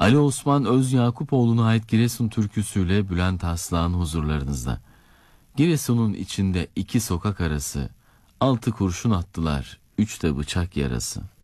Ali Osman Özyakupoğlu'na ait Giresun türküsüyle Bülent Aslan huzurlarınızda. Giresun'un içinde iki sokak arası, 6 kurşun attılar, 3 de bıçak yarası.